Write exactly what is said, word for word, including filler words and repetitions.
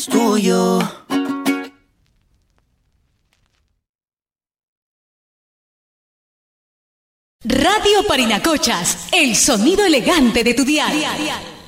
tuyo. Radio Parinacochas, el sonido elegante de tu diario.